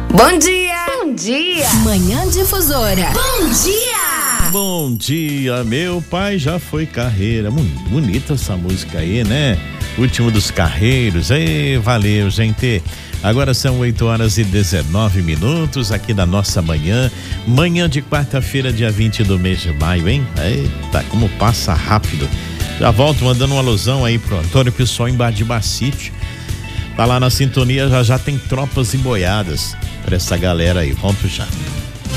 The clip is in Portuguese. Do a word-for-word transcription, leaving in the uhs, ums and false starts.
Bom dia! Bom dia! Manhã Difusora. Bom dia! Bom dia, meu pai já foi carreira. Bonita essa música aí, né? Último dos carreiros. Ei, valeu, gente. Agora são oito horas e dezenove minutos aqui da nossa manhã. Manhã de quarta-feira, dia vinte do mês de maio, hein? Eita, como passa rápido. Já volto mandando uma alusão aí pro Antônio Pessoal em Badibacite. Tá lá na sintonia, já já tem tropas emboiadas pra essa galera aí. Volto já.